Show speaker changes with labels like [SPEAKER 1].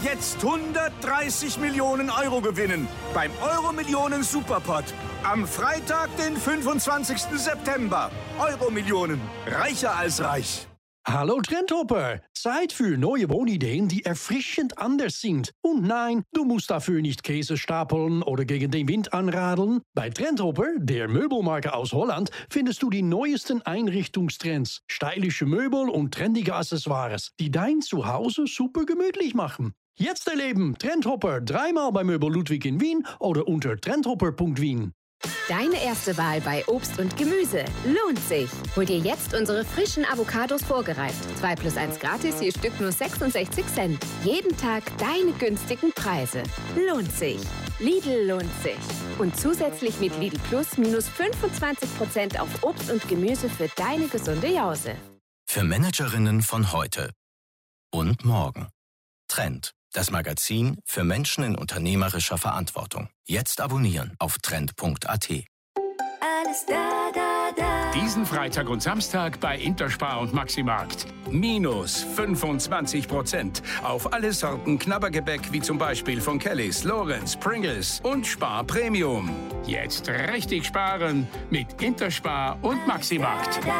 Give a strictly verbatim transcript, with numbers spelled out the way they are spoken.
[SPEAKER 1] Jetzt hundertdreißig Millionen Euro gewinnen beim Euro-Millionen Superpot. Am Freitag, den fünfundzwanzigsten September. Euro-Millionen. Reicher als reich.
[SPEAKER 2] Hallo Trendhopper, Zeit für neue Wohnideen, die erfrischend anders sind. Und nein, du musst dafür nicht Käse stapeln oder gegen den Wind anradeln. Bei Trendhopper, der Möbelmarke aus Holland, findest du die neuesten Einrichtungstrends, stylische Möbel und trendige Accessoires, die dein Zuhause super gemütlich machen. Jetzt erleben Trendhopper dreimal bei Möbel Ludwig in Wien oder unter trendhopper punkt wien.
[SPEAKER 3] Deine erste Wahl bei Obst und Gemüse lohnt sich. Hol dir jetzt unsere frischen Avocados vorgereift. zwei plus eins gratis, je Stück nur sechsundsechzig Cent. Jeden Tag deine günstigen Preise. Lohnt sich. Lidl lohnt sich. Und zusätzlich mit Lidl Plus minus fünfundzwanzig Prozent auf Obst und Gemüse für deine gesunde Jause.
[SPEAKER 4] Für Managerinnen von heute und morgen. Trend. Das Magazin für Menschen in unternehmerischer Verantwortung. Jetzt abonnieren auf trend punkt a t.
[SPEAKER 5] Alles da, da, da.
[SPEAKER 6] Diesen Freitag und Samstag bei Interspar und Maximarkt. Minus fünfundzwanzig Prozent auf alle Sorten Knabbergebäck wie zum Beispiel von Kellys, Lorenz, Pringles und Spar Premium. Jetzt richtig sparen mit Interspar und Maximarkt.